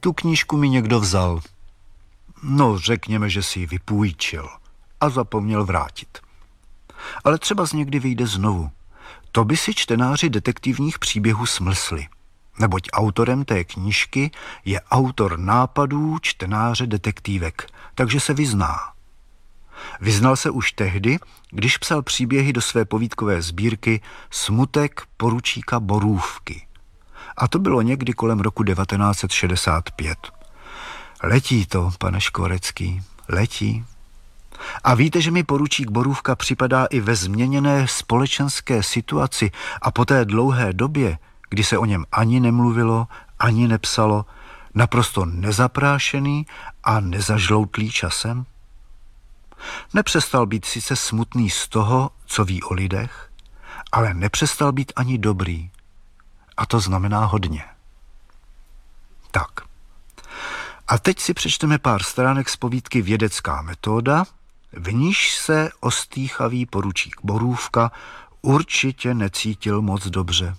Tu knížku mi někdo vzal. No, řekněme, že si ji vypůjčil a zapomněl vrátit. Ale třeba z někdy vyjde znovu. To by si čtenáři detektivních příběhů smlsli. Neboť autorem té knížky je autor nápadů čtenáře detektivek, takže se vyzná. Vyznal se už tehdy, když psal příběhy do své povídkové sbírky Smutek poručíka Borůvky. A to bylo někdy kolem roku 1965. Letí to, pane Škvorecký, letí. A víte, že mi poručík Borůvka připadá i ve změněné společenské situaci a po té dlouhé době, kdy se o něm ani nemluvilo, ani nepsalo, naprosto nezaprášený a nezažloutlý časem? Nepřestal být sice smutný z toho, co ví o lidech, ale nepřestal být ani dobrý. A to znamená hodně. Tak. A teď si přečteme pár stránek z povídky Vědecká metoda, v níž se ostýchavý poručík Borůvka určitě necítil moc dobře.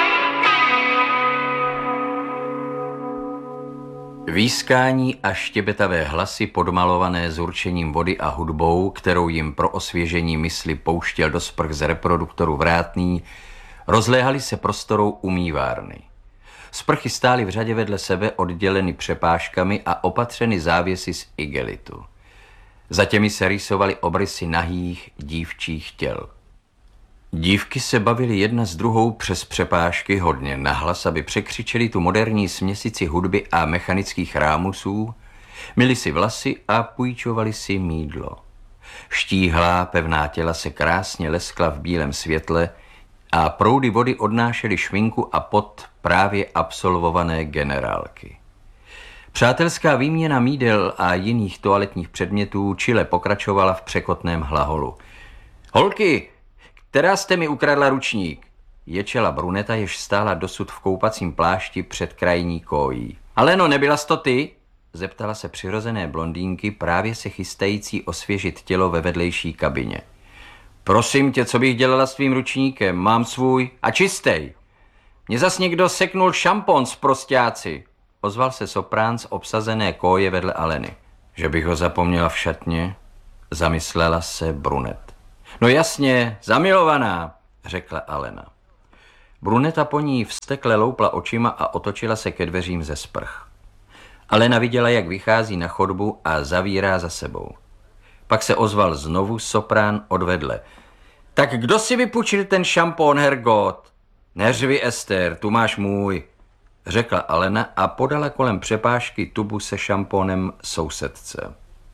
Výskání a štěbetavé hlasy podmalované zurčením vody a hudbou, kterou jim pro osvěžení mysli pouštěl do sprch z reproduktoru vrátný, rozléhaly se prostorou umývárny. Sprchy stály v řadě vedle sebe, odděleny přepážkami a opatřeny závěsy z igelitu. Za těmi se rýsovaly obrysy nahých dívčích těl. Dívky se bavily jedna s druhou přes přepážky hodně nahlas, aby překřičeli tu moderní směsici hudby a mechanických rámusů, myli si vlasy a půjčovali si mýdlo. Štíhlá, pevná těla se krásně leskla v bílém světle a proudy vody odnášely švinku a pot právě absolvované generálky. Přátelská výměna mýdel a jiných toaletních předmětů čile pokračovala v překotném hlaholu. Holky, která jste mi ukradla ručník? Ječela bruneta, jež stála dosud v koupacím plášti před krajní kójí. Aleno, nebyla jsi to ty? Zeptala se přirozené blondýnky, právě se chystající osvěžit tělo ve vedlejší kabině. Prosím tě, co bych dělala s tvým ručníkem? Mám svůj a čistej. Mě zas někdo seknul šampon z prostáci. Ozval se soprán z obsazené koje vedle Aleny. Že bych ho zapomněla v šatně? Zamyslela se brunet. No jasně, zamilovaná, řekla Alena. Bruneta po ní vztekle loupla očima a otočila se ke dveřím ze sprch. Alena viděla, jak vychází na chodbu a zavírá za sebou. Pak se ozval znovu soprán odvedle. Tak kdo si vypučil ten šampón, Hergot? Neřvi, Ester, tu máš můj, řekla Alena a podala kolem přepážky tubu se šampónem sousedce.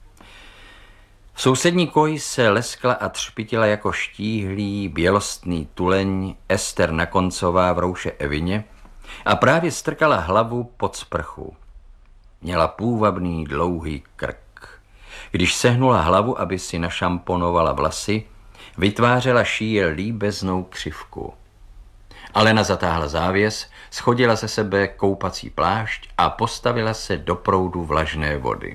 V sousední koji se leskla a třpitila jako štíhlý, bělostný tuleň Ester Nakoncová v rouše Evině a právě strkala hlavu pod sprchu. Měla půvabný dlouhý krk. Když sehnula hlavu, aby si našamponovala vlasy, vytvářela šíje líbeznou křivku. Alena zatáhla závěs, schodila ze sebe koupací plášť a postavila se do proudu vlažné vody.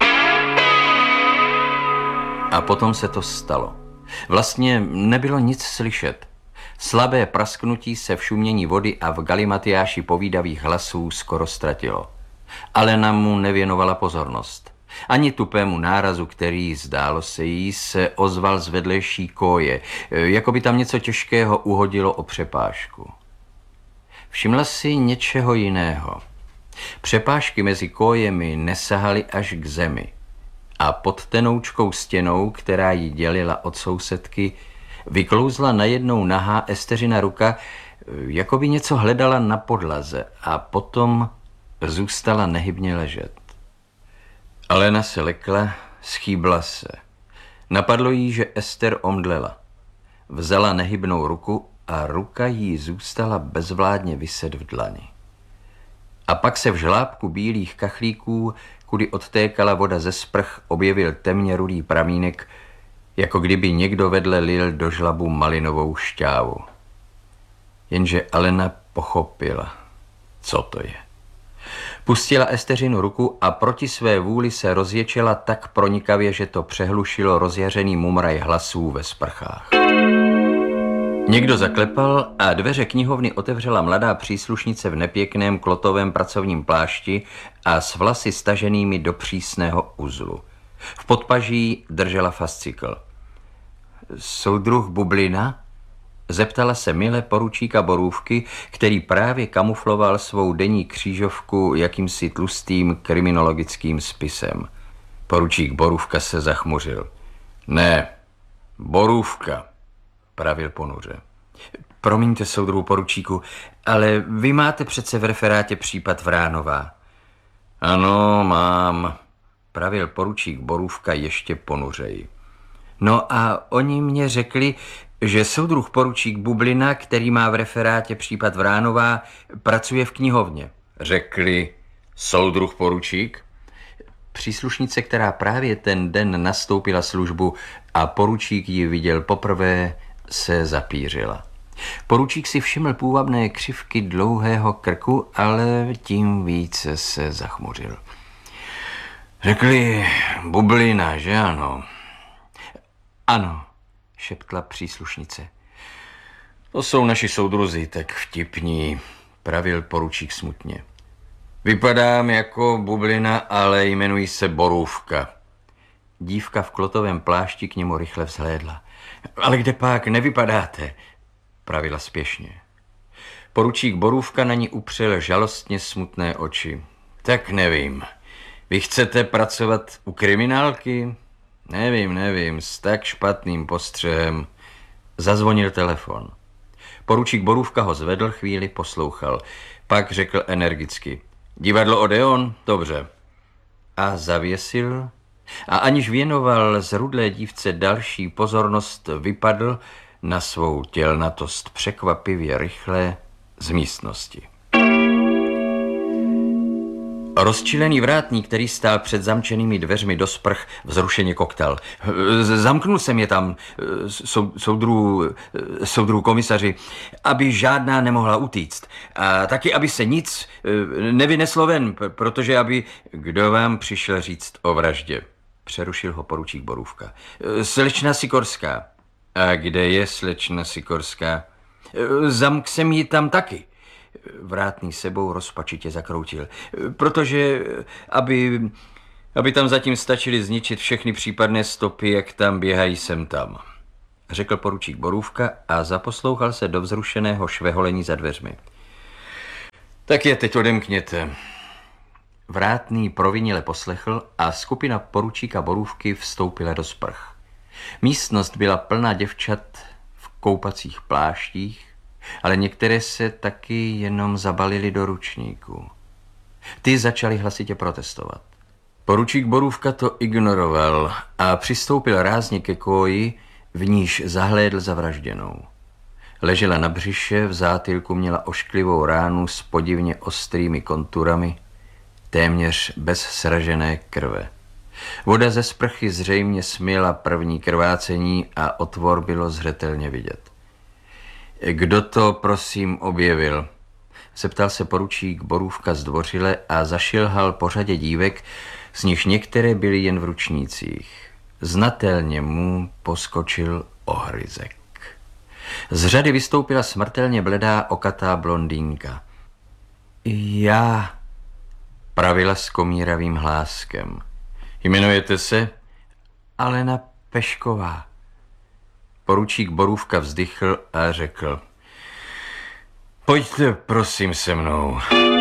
A potom se to stalo. Vlastně nebylo nic slyšet. Slabé prasknutí se v šumění vody a v galimatiáši povídavých hlasů skoro ztratilo. Alena mu nevěnovala pozornost. Ani tupému nárazu, který, zdálo se jí, se ozval z vedlejší koje, jako by tam něco těžkého uhodilo o přepážku. Všimla si něčeho jiného. Přepážky mezi kojemi nesahaly až k zemi a pod tenoučkou stěnou, která ji dělila od sousedky, vyklouzla najednou nahá Esteřina ruka, jako by něco hledala na podlaze a potom zůstala nehybně ležet. Alena se lekla, schýbla se. Napadlo jí, že Ester omdlela. Vzala nehybnou ruku a ruka jí zůstala bezvládně viset v dlani. A pak se v žlábku bílých kachlíků, kudy odtékala voda ze sprch, objevil temně rudý pramínek, jako kdyby někdo vedle lil do žlabu malinovou šťávu. Jenže Alena pochopila, co to je. Pustila Esteřinu ruku a proti své vůli se rozječela tak pronikavě, že to přehlušilo rozjařený mumraj hlasů ve sprchách. Někdo zaklepal a dveře knihovny otevřela mladá příslušnice v nepěkném klotovém pracovním plášti a s vlasy staženými do přísného uzlu. V podpaží držela fascikl. Soudruh Bublina? Zeptala se mile poručíka Borůvky, který právě kamufloval svou denní křížovku jakýmsi tlustým kriminologickým spisem. Poručík Borůvka se zachmuřil. Ne, Borůvka, pravil ponuře. Promiňte, soudruhu poručíku, ale vy máte přece v referátě případ Vránová. Ano, mám, pravil poručík Borůvka ještě ponuřeji. No a oni mě řekli, že soudruh poručík Bublina, který má v referátě případ Vránová, pracuje v knihovně. Řekli soudruh poručík? Příslušnice, která právě ten den nastoupila službu a poručík ji viděl poprvé, se zapířila. Poručík si všiml půvabné křivky dlouhého krku, ale tím více se zachmuřil. Řekli Bublina, že ano? Ano, šeptla příslušnice. To jsou naši soudruzi, tak vtipní, pravil poručík smutně. Vypadám jako Bublina, ale jmenuji se Borůvka. Dívka v klotovém plášti k němu rychle vzhlédla. Ale kde pak nevypadáte, pravila spěšně. Poručík Borůvka na ní upřel žalostně smutné oči. Tak nevím. Vy chcete pracovat u kriminálky? Nevím, s tak špatným postřehem. Zazvonil telefon. Poručík Borůvka ho zvedl, chvíli poslouchal. Pak řekl energicky. Divadlo Odeon? Dobře. A zavěsil a aniž věnoval zrudlé dívce další pozornost, vypadl na svou tělnatost překvapivě rychle z místnosti. Rozčilený vrátník, který stál před zamčenými dveřmi do sprch, vzrušeně koktal. Zamknul jsem je tam, soudruhu komisaři, aby žádná nemohla utíct. A taky, aby se nic nevyneslo ven, protože aby... Kdo vám přišel říct o vraždě? Přerušil ho poručík Borůvka. Slečna Sikorská. A kde je slečna Sikorská? Zamk jsem ji tam taky. Vrátný sebou rozpačitě zakroutil. Protože, aby tam zatím stačili zničit všechny případné stopy, jak tam běhají sem tam, řekl poručík Borůvka a zaposlouchal se do vzrušeného šveholení za dveřmi. Tak je teď odemkněte. Vrátný provinile poslechl a skupina poručíka Borůvky vstoupila do sprch. Místnost byla plná děvčat v koupacích pláštích, ale některé se taky jenom zabalili do ručníků. Ty začali hlasitě protestovat. Poručík Borůvka to ignoroval a přistoupil rázně ke koji, v níž zahlédl zavražděnou. Ležela na břiše, v zátylku měla ošklivou ránu s podivně ostrými konturami, téměř bez sražené krve. Voda ze sprchy zřejmě smyla první krvácení a otvor bylo zřetelně vidět. Kdo to, prosím, objevil? Zeptal se poručík Borůvka zdvořile a zašilhal po řadě dívek, z nichž některé byly jen v ručnících. Znatelně mu poskočil ohryzek. Z řady vystoupila smrtelně bledá okatá blondýnka. Já, pravila s komíravým hláskem. Jmenujete se? Alena Pešková. Poručík Borůvka vzdychl a řekl. Pojďte prosím se mnou.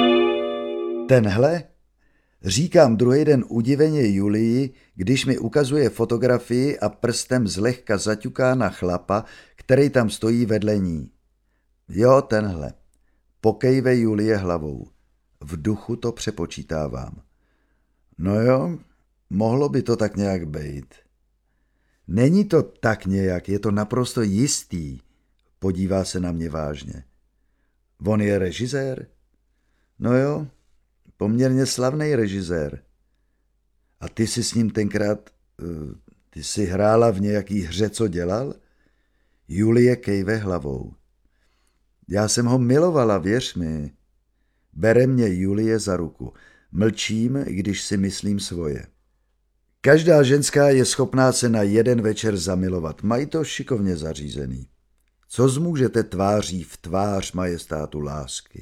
Tenhle? Říkám druhý den udiveně Julii, když mi ukazuje fotografii a prstem zlehka zaťuká na chlapa, který tam stojí vedle ní. Jo, tenhle. Pokejve Julie hlavou. V duchu to přepočítávám. No jo, mohlo by to tak nějak být. Není to tak nějak, je to naprosto jistý. Podívá se na mě vážně. On je režisér? No jo, poměrně slavný režisér. A ty jsi s ním tenkrát, ty jsi hrála v nějaký hře, co dělal? Julie kejve hlavou. Já jsem ho milovala, věř mi. Bere mě Julie za ruku. Mlčím, když si myslím svoje. Každá ženská je schopná se na jeden večer zamilovat. Mají to šikovně zařízený. Co zmůžete tváří v tvář majestátu lásky?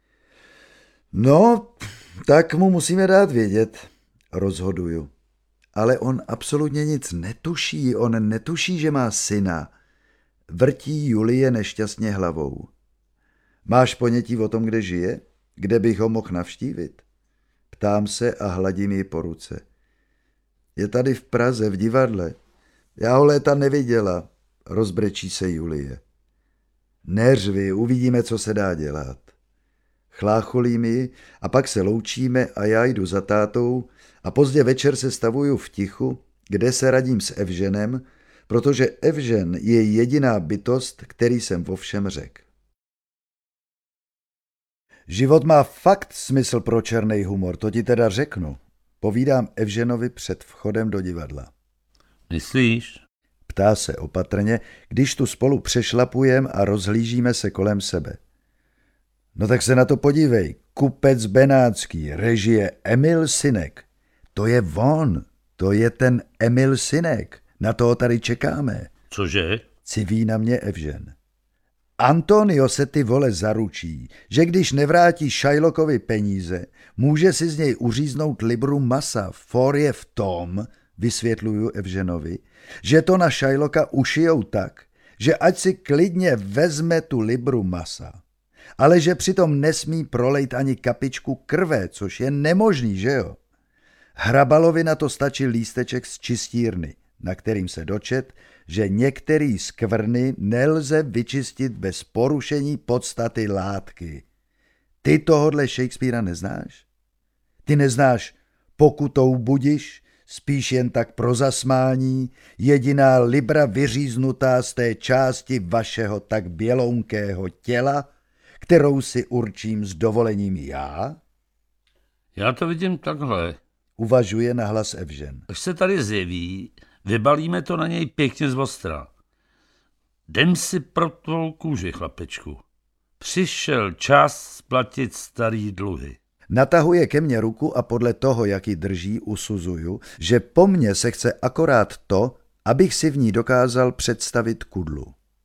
No, tak mu musíme dát vědět, rozhoduju. Ale on absolutně nic netuší, on netuší, že má syna. Vrtí Julie nešťastně hlavou. Máš ponětí o tom, kde žije? Kde bych ho mohl navštívit? Ptám se a hladím ji po ruce. Je tady v Praze, v divadle. Já ho léta neviděla, rozbrečí se Julie. Neřvi, uvidíme, co se dá dělat. Chlácholím ji a pak se loučíme a já jdu za tátou a pozdě večer se stavuju v tichu, kde se radím s Evženem, protože Evžen je jediná bytost, který jsem vo všem řekl. Život má fakt smysl pro černý humor, to ti teda řeknu. Povídám Evženovi před vchodem do divadla. Myslíš? Ptá se opatrně, když tu spolu přešlapujeme a rozhlížíme se kolem sebe. No tak se na to podívej. Kupec Benátský, režie Emil Synek. To je on, to je ten Emil Synek. Na toho tady čekáme. Cože? Civí na mě Evžen. Antonio se ty vole zaručí, že když nevrátí Shylockovi peníze, může si z něj uříznout libru masa. For je v tom, vysvětluju Evženovi, že to na Shylocka ušijou tak, že ať si klidně vezme tu libru masa, ale že přitom nesmí prolejt ani kapičku krve, což je nemožný, že jo? Hrabalovi na to stačí lísteček z čistírny, na kterým se dočet, že některý skvrny nelze vyčistit bez porušení podstaty látky. Ty tohodle Shakespearea neznáš? Ty neznáš Pokutou budiš, spíš jen tak pro zasmání, jediná libra vyříznutá z té části vašeho tak bělounkého těla, kterou si určím s dovolením já? Já to vidím takhle. Uvažuje nahlas Evžen. Až se tady zjeví, vybalíme to na něj pěkně zostra. Jdem si pro tvou kůži, chlapečku. Přišel čas splatit starý dluhy. Natahuje ke mně ruku a podle toho, jak ji drží, usuzuju, že po mně se chce akorát to, abych si v ní dokázal představit kudlu.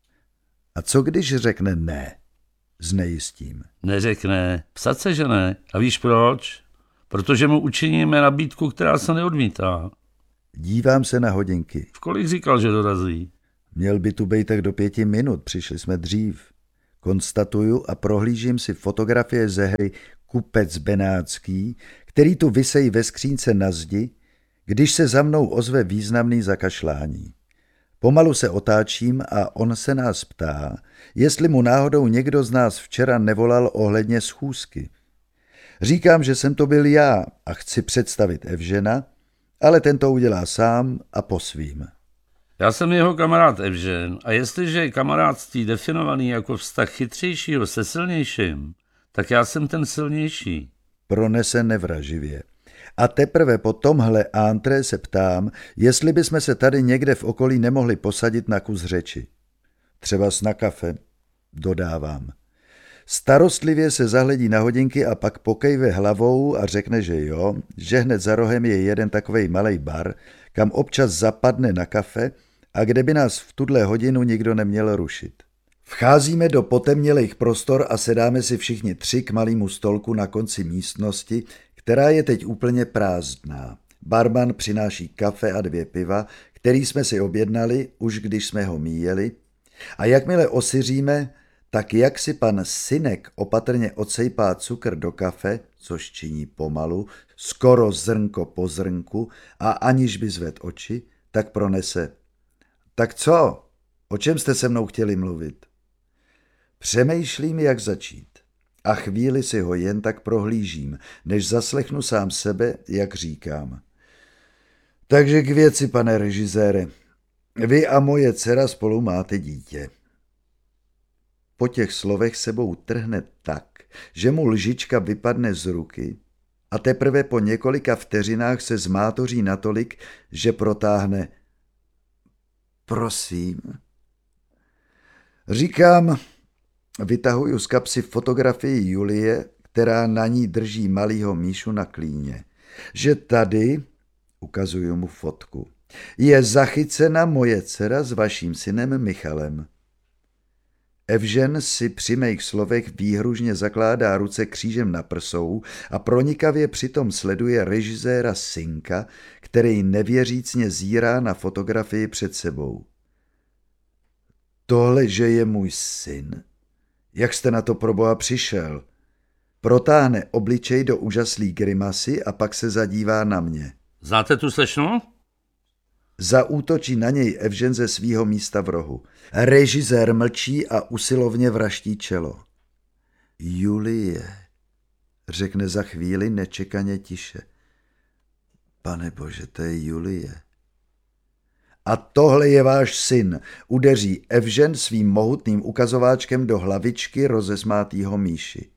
A co když řekne ne? Znejistím. Neřekne, psat se, že ne. A víš proč? Protože mu učiníme nabídku, která se neodmítá. Dívám se na hodinky. V kolik říkal, že dorazí? Měl by tu být tak do 5 minut, přišli jsme dřív. Konstatuju a prohlížím si fotografie ze hry Kupec Benátský, který tu visejí ve skřínce na zdi, když se za mnou ozve významný zakašlání. Pomalu se otáčím a on se nás ptá, jestli mu náhodou někdo z nás včera nevolal ohledně schůzky. Říkám, že jsem to byl já a chci představit Evžena, ale ten to udělá sám a po svým. Já jsem jeho kamarád Evžen a jestliže je kamarádství definovaný jako vztah chytřejšího se silnějším, tak já jsem ten silnější. Pronese nevraživě. A teprve po tomhle antré se ptám, jestli bychom se tady někde v okolí nemohli posadit na kus řeči. Třeba na kafe, dodávám. Starostlivě se zahledí na hodinky a pak pokejve hlavou a řekne, že jo, že hned za rohem je jeden takovej malej bar, kam občas zapadne na kafe a kde by nás v tuhle hodinu nikdo neměl rušit. Vcházíme do potemnělých prostor a sedáme si všichni 3 k malému stolku na konci místnosti, která je teď úplně prázdná. Barman přináší kafe a 2 piva, který jsme si objednali, už když jsme ho míjeli, a jakmile osiříme, tak jak si pan Synek opatrně odsejpá cukr do kafe, což činí pomalu, skoro zrnko po zrnku a aniž by zvedl oči, tak pronese. Tak co? O čem jste se mnou chtěli mluvit? Přemýšlím, jak začít. A chvíli si ho jen tak prohlížím, než zaslechnu sám sebe, jak říkám. Takže k věci, pane režisére. Vy a moje dcera spolu máte dítě. Po těch slovech sebou trhne tak, že mu lžička vypadne z ruky a teprve po několika vteřinách se zmátoří natolik, že protáhne. Prosím. Říkám, vytahuju z kapsy fotografii Julie, která na ní drží malýho Míšu na klíně, že tady, ukazuju mu fotku, je zachycena moje dcera s vaším synem Michalem. Evžen si při mých slovech výhružně zakládá ruce křížem na prsou a pronikavě přitom sleduje režiséra synka, který nevěřícně zírá na fotografii před sebou. Tohle, že je můj syn? Jak jste na to proboha přišel? Protáhne obličej do úžaslý grimasy a pak se zadívá na mě. Znáte tu slečnu? Zaútočí na něj Evžen ze svýho místa v rohu. Režisér mlčí a usilovně vraští čelo. Julie, řekne za chvíli nečekaně tiše. Pane bože, to je Julie. A tohle je váš syn, udeří Evžen svým mohutným ukazováčkem do hlavičky rozesmátýho Míši.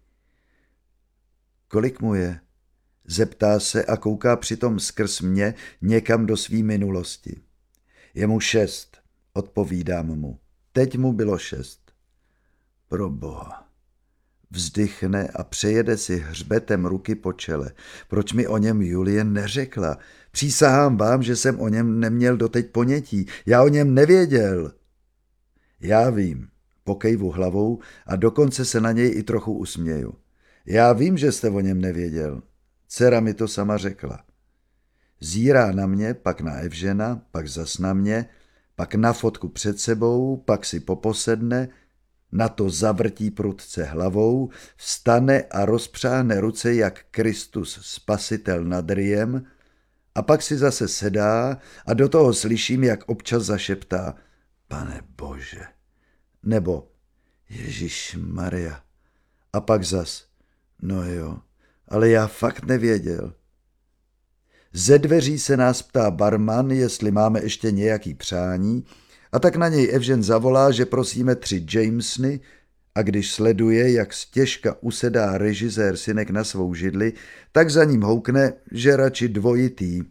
Kolik mu je? Zeptá se a kouká přitom skrz mě někam do svý minulosti. Je mu 6, odpovídám mu. Teď mu bylo 6. Proboha. Vzdychne a přejede si hřbetem ruky po čele. Proč mi o něm Julie neřekla? Přísahám vám, že jsem o něm neměl doteď ponětí. Já o něm nevěděl. Já vím, pokejvu hlavou a dokonce se na něj i trochu usměju. Já vím, že jste o něm nevěděl. Dcera mi to sama řekla. Zírá na mě, pak na Evžena, pak zas na mě, pak na fotku před sebou, pak si poposedne, na to zavrtí prudce hlavou, vstane a rozpřáhne ruce jak Kristus spasitel nad Riem a pak si zase sedá a do toho slyším, jak občas zašeptá Pane Bože, nebo Ježíš Maria a pak zas no jo, ale já fakt nevěděl. Ze dveří se nás ptá barman, jestli máme ještě nějaký přání, a tak na něj Evžen zavolá, že prosíme 3 Jamesony, a když sleduje, jak stěžka usedá režisér synek na svou židli, tak za ním houkne, že radši dvojitý.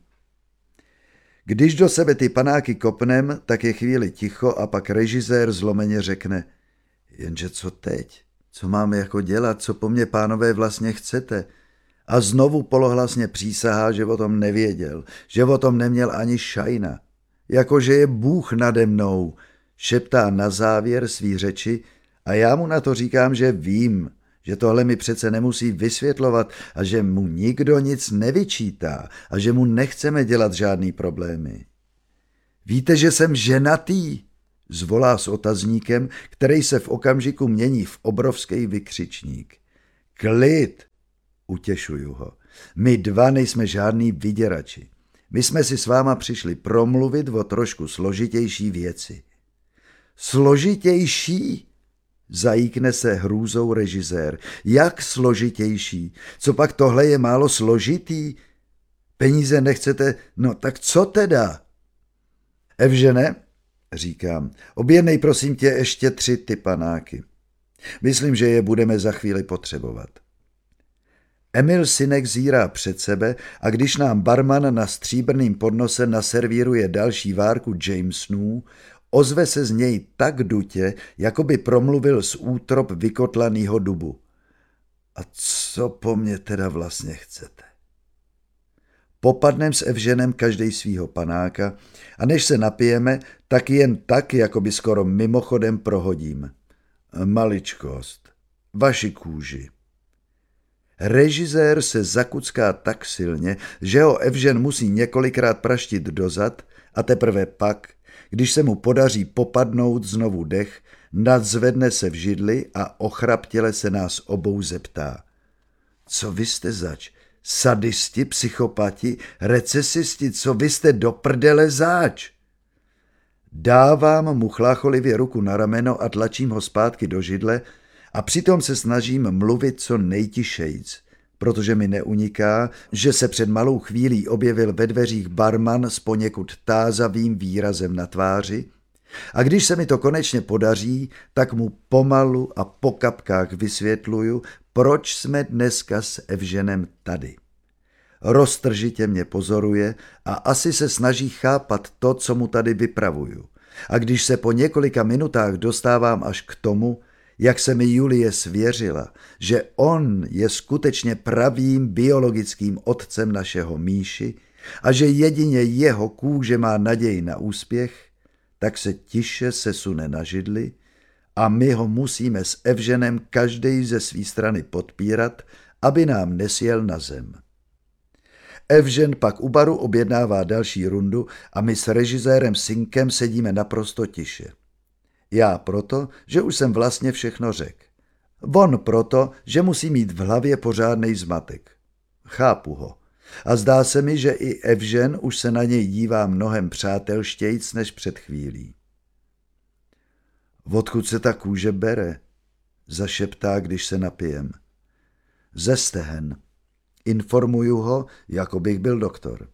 Když do sebe ty panáky kopnem, tak je chvíli ticho a pak režisér zlomeně řekne, jenže co teď? Co máme jako dělat? Co po mně, pánové, vlastně chcete? A znovu polohlasně přísahá, že o tom nevěděl, že o tom neměl ani šajna. Jakože je Bůh nade mnou, šeptá na závěr svý řeči a já mu na to říkám, že vím, že tohle mi přece nemusí vysvětlovat a že mu nikdo nic nevyčítá a že mu nechceme dělat žádný problémy. Víte, že jsem ženatý? Zvolá s otazníkem, který se v okamžiku mění v obrovský vykřičník. Klid, utěšuju ho. My 2 nejsme žádný vyděrači. My jsme si s váma přišli promluvit o trošku složitější věci. Složitější? Zajíkne se hrůzou režisér. Jak složitější? Co pak tohle je málo složitý? Peníze nechcete? No tak co teda? Evžene, říkám, objednej prosím tě ještě 3 ty panáky. Myslím, že je budeme za chvíli potřebovat. Emil synek zírá před sebe a když nám barman na stříbrným podnose naservíruje další várku Jamesonů, ozve se z něj tak dutě, jako by promluvil z útrop vykotlanýho dubu. A co po mně teda vlastně chcete? Popadnem s Evženem každej svýho panáka a než se napijeme, tak jen tak, jako by skoro mimochodem prohodím. Maličkost, vaši kůži. Režisér se zakucká tak silně, že ho Evžen musí několikrát praštit dozad a teprve pak, když se mu podaří popadnout znovu dech, nadzvedne se v židli a ochraptěle se nás obou zeptá. Co vy jste zač? Sadisti, psychopati, recesisti, co vy jste do prdele zač? Dávám mu chlácholivě ruku na rameno a tlačím ho zpátky do židle a přitom se snažím mluvit co nejtišejc, protože mi neuniká, že se před malou chvílí objevil ve dveřích barman s poněkud tázavým výrazem na tváři a když se mi to konečně podaří, tak mu pomalu a po kapkách vysvětluju, proč jsme dneska s Evženem tady. Roztržitě mě pozoruje a asi se snaží chápat to, co mu tady vypravuju. A když se po několika minutách dostávám až k tomu, jak se mi Julie svěřila, že on je skutečně pravým biologickým otcem našeho Míši a že jedině jeho kůže má naději na úspěch, tak se tiše sesune na židli a my ho musíme s Evženem každý ze své strany podpírat, aby nám nesjel na zem. Evžen pak u baru objednává další rundu a my s režisérem Synkem sedíme naprosto tiše. Já proto, že už jsem vlastně všechno řekl. On proto, že musí mít v hlavě pořádnej zmatek. Chápu ho. A zdá se mi, že i Evžen už se na něj dívá mnohem přátelštějc než před chvílí. Odkud se ta kůže bere? Zašeptá, když se napijem. Ze stehen. Informuju ho, jako bych byl doktor.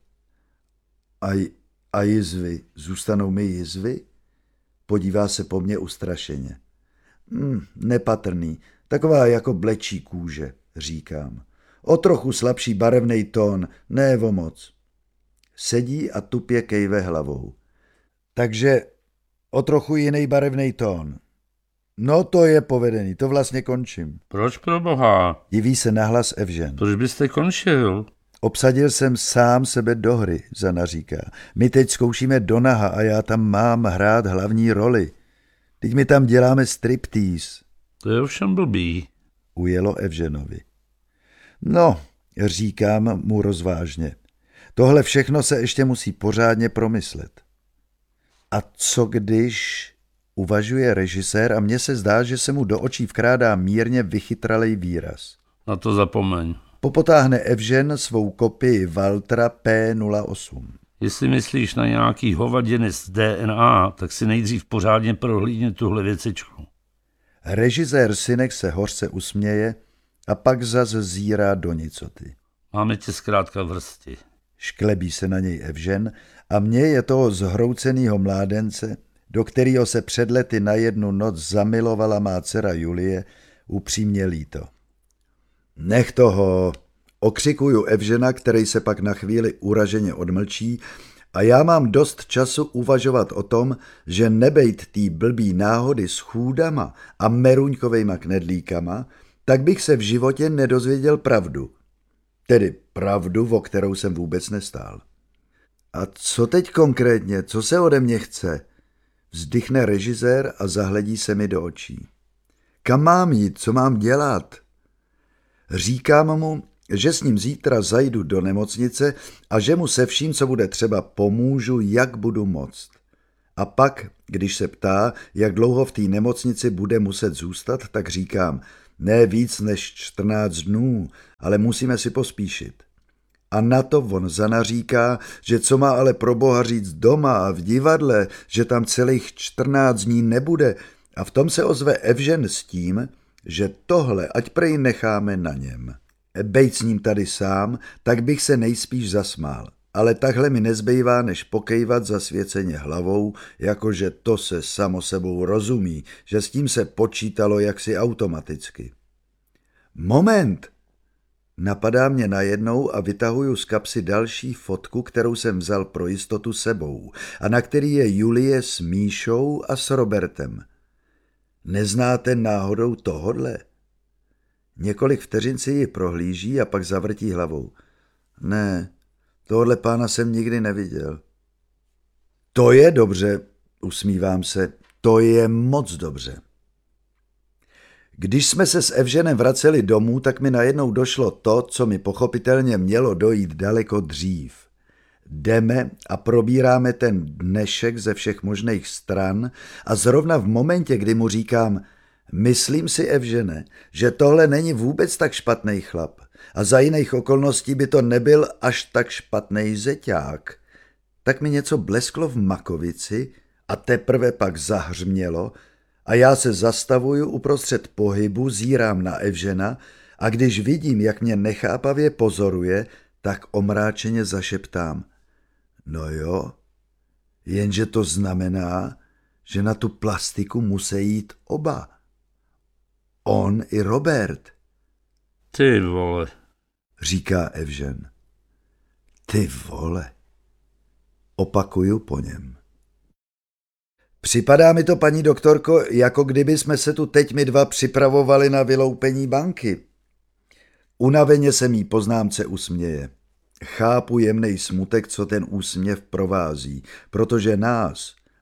A jizvy? Zůstanou mi jizvy? Podívá se po mně ustrašeně. Nepatrný, taková jako blečí kůže, říkám. O trochu slabší barevnej tón, ne o moc. Sedí a tupě kejve hlavou. Takže o trochu jiný barevnej tón. No to je povedený, to vlastně končím. Proč pro boha? Diví se nahlas Evžen. Proč byste končil? Obsadil jsem sám sebe do hry, Zana říká. My teď zkoušíme Donaha a já tam mám hrát hlavní roli. Teď my tam děláme striptease. To je ovšem blbý. Ujelo Evženovi. No, říkám mu rozvážně. Tohle všechno se ještě musí pořádně promyslet. A co když, uvažuje režisér a mně se zdá, že se mu do očí vkrádá mírně vychytralej výraz. Na to zapomeň. Popotáhne Evžen svou kopii Valtra P08. Jestli myslíš na nějaký hovadiny z DNA, tak si nejdřív pořádně prohlídni tuhle věcičku. Režisér Synek se hořce usměje a pak zas zírá do nicoty. Máme tě zkrátka v hrsti. Šklebí se na něj Evžen a mně je toho zhroucenýho mládence, do kterého se před lety na jednu noc zamilovala má dcera Julie, upřímně líto. Nech toho, okřikuju Evžena, který se pak na chvíli uraženě odmlčí a já mám dost času uvažovat o tom, že nebejt tý blbý náhody s chůdama a meruňkovejma knedlíkama, tak bych se v životě nedozvěděl pravdu. Tedy pravdu, o kterou jsem vůbec nestál. A co teď konkrétně, co se ode mě chce? Vzdychne režisér a zahledí se mi do očí. Kam mám jít, co mám dělat? Říkám mu, že s ním zítra zajdu do nemocnice a že mu se vším, co bude třeba, pomůžu, jak budu moct. A pak, když se ptá, jak dlouho v té nemocnici bude muset zůstat, tak říkám, ne víc než 14 dnů, ale musíme si pospíšit. A na to on zanaříká, že co má ale pro boha říct doma a v divadle, že tam celých 14 dní nebude. A v tom se ozve Evžen s tím, že tohle ať prej necháme na něm. Bejt s ním tady sám, tak bych se nejspíš zasmál. Ale takhle mi nezbývá, než pokejvat zasvěceně hlavou, jakože to se samo sebou rozumí, že s tím se počítalo jaksi automaticky. Moment! Napadá mě najednou a vytahuju z kapsy další fotku, kterou jsem vzal pro jistotu sebou a na který je Julie s Míšou a s Robertem. Neznáte náhodou tohodle? Několik vteřin si ji prohlíží a pak zavrtí hlavou. Ne, tohle pána jsem nikdy neviděl. To je dobře, usmívám se, to je moc dobře. Když jsme se s Evženem vraceli domů, tak mi najednou došlo to, co mi pochopitelně mělo dojít daleko dřív. Jdeme a probíráme ten dnešek ze všech možných stran a zrovna v momentě, kdy mu říkám, myslím si, Evžene, že tohle není vůbec tak špatný chlap a za jiných okolností by to nebyl až tak špatný zeťák, tak mi něco blesklo v makovici a teprve pak zahřmělo a já se zastavuju uprostřed pohybu, zírám na Evžena a když vidím, jak mě nechápavě pozoruje, tak omráčeně zašeptám. No jo, jenže to znamená, že na tu plastiku musí jít oba. On i Robert. Ty vole, říká Evžen. Ty vole. Opakuju po něm. Připadá mi to, paní doktorko, jako kdyby jsme se tu teď my dva připravovali na vyloupení banky. Unaveně se mý poznámce usměje. Chápu jemnej smutek, co ten úsměv provází, protože nás,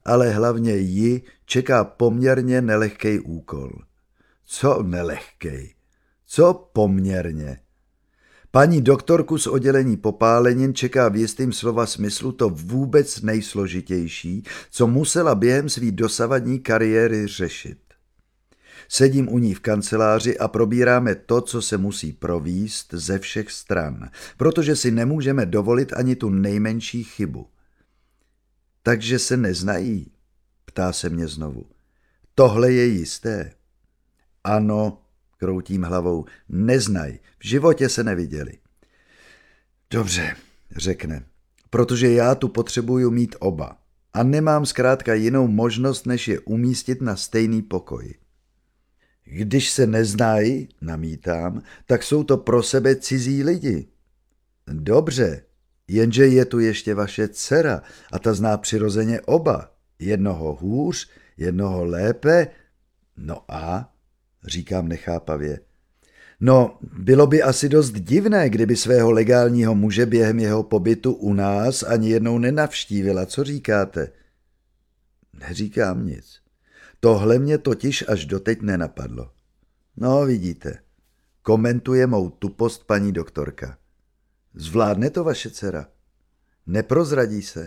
ale hlavně ji čeká poměrně nelehký úkol. Co nelehkej? Co poměrně? Paní doktorku z oddělení popálenin čeká v jistým slova smyslu to vůbec nejsložitější, co musela během své dosavadní kariéry řešit. Sedím u ní v kanceláři a probíráme to, co se musí provést ze všech stran, protože si nemůžeme dovolit ani tu nejmenší chybu. Takže se neznají? Ptá se mě znovu. Tohle je jisté. Ano, kroutím hlavou, neznají, v životě se neviděli. Dobře, řekne, protože já tu potřebuju mít oba a nemám zkrátka jinou možnost, než je umístit na stejný pokoj. Když se neznají, namítám, tak jsou to pro sebe cizí lidi. Dobře, jenže je tu ještě vaše dcera a ta zná přirozeně oba. Jednoho hůř, jednoho lépe. No a, říkám nechápavě. No, bylo by asi dost divné, kdyby svého legálního muže během jeho pobytu u nás ani jednou nenavštívila. Co říkáte? Neříkám nic. Tohle mě totiž až doteď nenapadlo. No, vidíte, komentuje mou tupost paní doktorka. Zvládne to vaše dcera? Neprozradí se?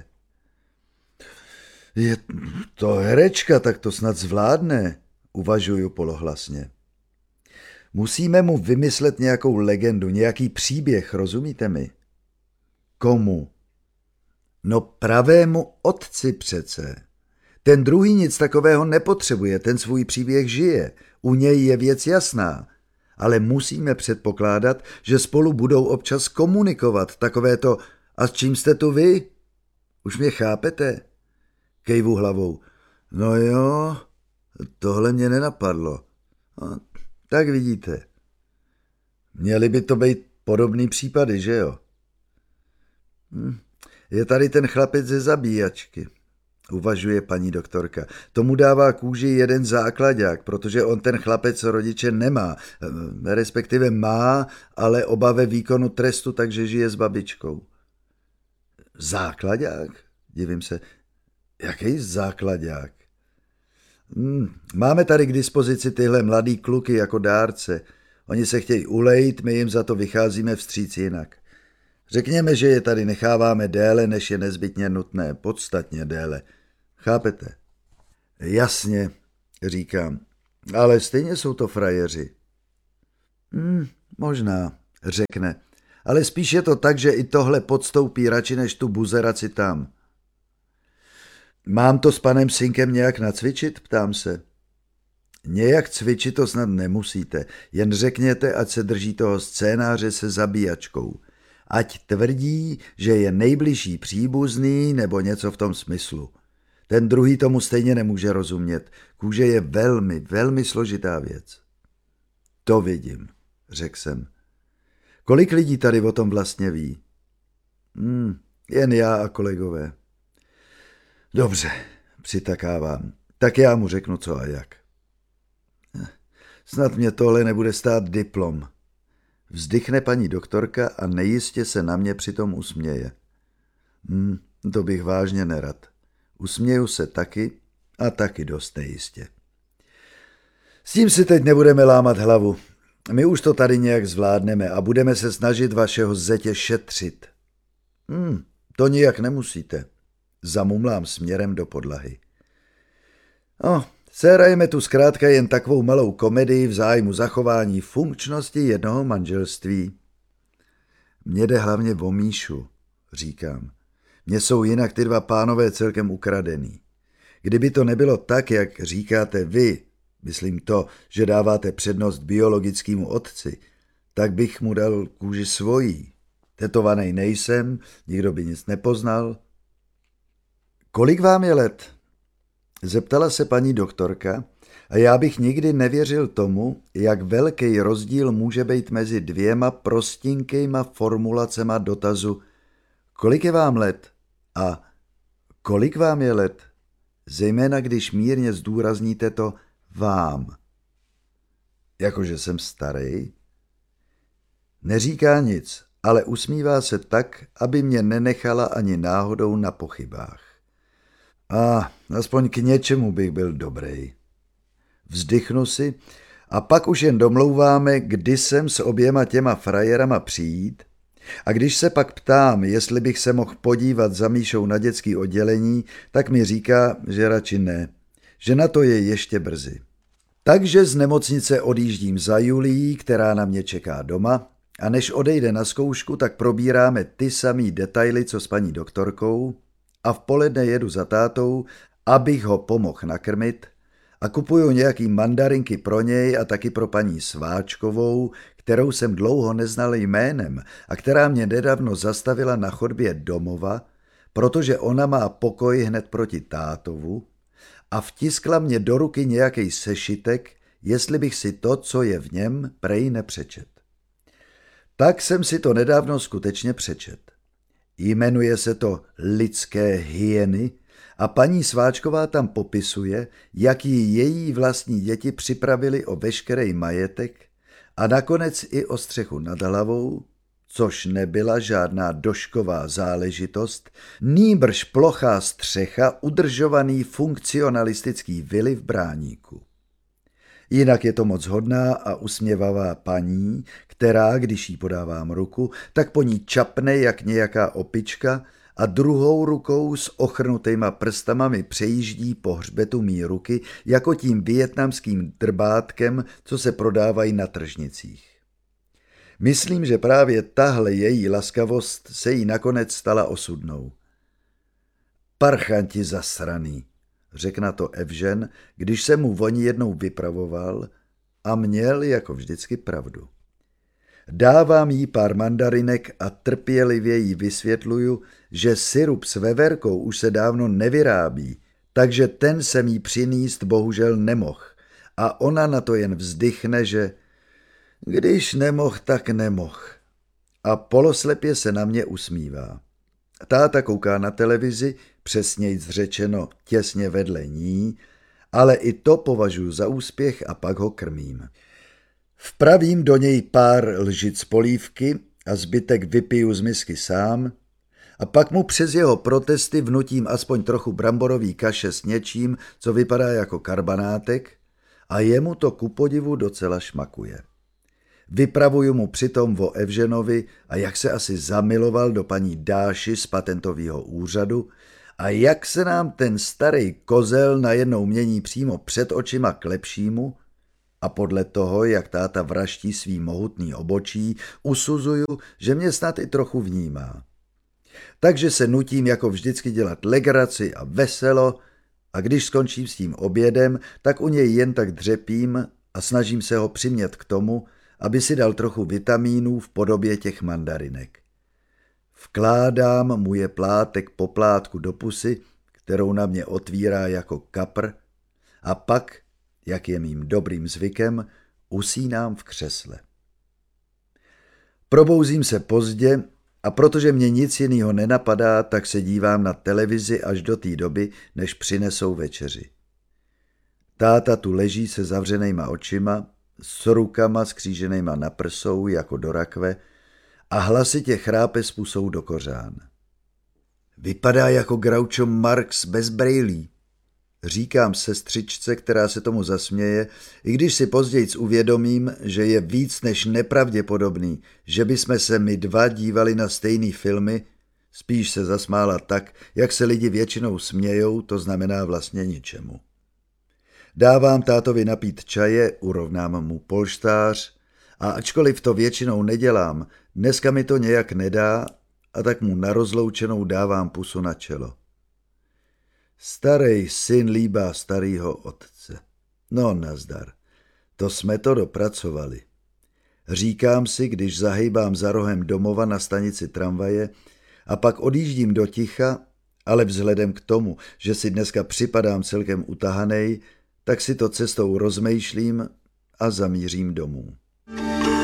Je to herečka, tak to snad zvládne, uvažuju polohlasně. Musíme mu vymyslet nějakou legendu, nějaký příběh, rozumíte mi? Komu? No pravému otci přece. Ten druhý nic takového nepotřebuje, ten svůj příběh žije. U něj je věc jasná. Ale musíme předpokládat, že spolu budou občas komunikovat. Takové to, a s čím jste tu vy? Už mě chápete? Kejvu hlavou. No jo, tohle mě nenapadlo. No, tak vidíte. Měly by to být podobný případy, že jo? Je tady ten chlapec ze zabíjačky. Uvažuje paní doktorka. Tomu dává kůži jeden základák, protože on ten chlapec rodiče nemá, respektive má, ale oba ve výkonu trestu, takže žije s babičkou. Základák? Divím se. Jaký základák? Máme tady k dispozici tyhle mladý kluky jako dárce. Oni se chtějí ulejt, my jim za to vycházíme vstříc jinak. Řekněme, že je tady necháváme déle, než je nezbytně nutné, podstatně déle. Chápete? Jasně, říkám, ale stejně jsou to frajeři. Možná, řekne, ale spíš je to tak, že i tohle podstoupí radši než tu buzeraci tam. Mám to s panem Synkem nějak nacvičit, ptám se. Nějak cvičit to snad nemusíte, jen řekněte, ať se drží toho scénáře se zabíjačkou. Ať tvrdí, že je nejbližší příbuzný nebo něco v tom smyslu. Ten druhý tomu stejně nemůže rozumět. Kůže je velmi, velmi složitá věc. To vidím, řekl jsem. Kolik lidí tady o tom vlastně ví? Jen já a kolegové. Dobře, přitakávám. Tak já mu řeknu co a jak. Snad mě tohle nebude stát diplom. Vzdychne paní doktorka a nejistě se na mě přitom usměje. To bych vážně nerad. Usměju se taky a taky dost nejistě. S tím si teď nebudeme lámat hlavu. My už to tady nějak zvládneme a budeme se snažit vašeho zetě šetřit. To nijak nemusíte. Zamumlám směrem do podlahy. Sehrajeme tu zkrátka jen takovou malou komedii v zájmu zachování funkčnosti jednoho manželství. Mně jde hlavně o Míšu, říkám. Mně jsou jinak ty dva pánové celkem ukradený. Kdyby to nebylo tak, jak říkáte vy, myslím to, že dáváte přednost biologickému otci, tak bych mu dal kůži svojí. Tetovaný nejsem, nikdo by nic nepoznal. Kolik vám je let? Zeptala se paní doktorka a já bych nikdy nevěřil tomu, jak velký rozdíl může být mezi dvěma prostinkýma formulacema dotazu kolik je vám let a kolik vám je let, zejména když mírně zdůrazníte to vám. Jakože jsem starý? Neříká nic, ale usmívá se tak, aby mě nenechala ani náhodou na pochybách. A aspoň k něčemu bych byl dobrý. Vzdychnu si a pak už jen domlouváme, kdy sem s oběma těma frajerama přijít. A když se pak ptám, jestli bych se mohl podívat za Míšou na dětský oddělení, tak mi říká, že radši ne, že na to je ještě brzy. Takže z nemocnice odjíždím za Julií, která na mě čeká doma, a než odejde na zkoušku, tak probíráme ty samý detaily, co s paní doktorkou, a v poledne jedu za tátou, abych ho pomohl nakrmit, a kupuju nějaký mandarinky pro něj a taky pro paní Sváčkovou, kterou jsem dlouho neznal jménem a která mě nedávno zastavila na chodbě domova, protože ona má pokoj hned proti tátovu, a vtiskla mě do ruky nějaký sešitek, jestli bych si to, co je v něm, prej nepřečet. Tak jsem si to nedávno skutečně přečet. Jmenuje se to Lidské hyeny a paní Sváčková tam popisuje, jak jí její vlastní děti připravili o veškerý majetek a nakonec i o střechu nad hlavou, což nebyla žádná došková záležitost, nýbrž plochá střecha udržovaný funkcionalistický vily v Bráníku. Jinak je to moc hodná a usměvavá paní, která, když jí podávám ruku, tak po ní čapne jak nějaká opička a druhou rukou s ochrnutýma prstama mi přejíždí po hřbetu mý ruky jako tím vietnamským drbátkem, co se prodávají na tržnicích. Myslím, že právě tahle její laskavost se jí nakonec stala osudnou. Parchanti zasraný, řekl na to Evžen, když se mu oni jednou vypravoval a měl jako vždycky pravdu. Dávám jí pár mandarinek a trpělivě jí vysvětluju, že syrup s veverkou už se dávno nevyrábí, takže ten jsem jí přinést bohužel nemohl. A ona na to jen vzdychne, že když nemohl, tak nemohl. A poloslepě se na mě usmívá. Táta kouká na televizi, přesnějc řečeno těsně vedle ní, ale i to považuji za úspěch a pak ho krmím. Vpravím do něj pár lžic polívky a zbytek vypiju z misky sám a pak mu přes jeho protesty vnutím aspoň trochu bramborový kaše s něčím, co vypadá jako karbanátek, a jemu to ku podivu docela šmakuje. Vypravuju mu přitom o Evženovi a jak se asi zamiloval do paní Dáši z patentového úřadu a jak se nám ten starý kozel najednou mění přímo před očima k lepšímu, a podle toho, jak táta vraští svý mohutný obočí, usuzuju, že mě snad i trochu vnímá. Takže se nutím jako vždycky dělat legraci a veselo a když skončím s tím obědem, tak u něj jen tak dřepím a snažím se ho přimět k tomu, aby si dal trochu vitamínů v podobě těch mandarinek. Vkládám mu je plátek po plátku do pusy, kterou na mě otvírá jako kapr, a pak, jak je mým dobrým zvykem, usínám v křesle. Probouzím se pozdě a protože mě nic jiného nenapadá, tak se dívám na televizi až do té doby, než přinesou večeři. Táta tu leží se zavřenýma očima, s rukama skříženýma na prsou jako do rakve a hlasitě chrápe s pusou do kořán. Vypadá jako Groucho Marx bez brejlí, říkám sestřičce, která se tomu zasměje, i když si později uvědomím, že je víc než nepravděpodobný, že bychom se my dva dívali na stejný filmy, spíš se zasmála tak, jak se lidi většinou smějou, to znamená vlastně ničemu. Dávám tátovi napít čaje, urovnám mu polštář a ačkoliv to většinou nedělám, dneska mi to nějak nedá a tak mu na rozloučenou dávám pusu na čelo. Starej syn líbá starýho otce. No nazdar, to jsme to dopracovali. Říkám si, když zahejbám za rohem domova na stanici tramvaje a pak odjíždím do ticha, ale vzhledem k tomu, že si dneska připadám celkem utahanej, tak si to cestou rozmýšlím a zamířím domů.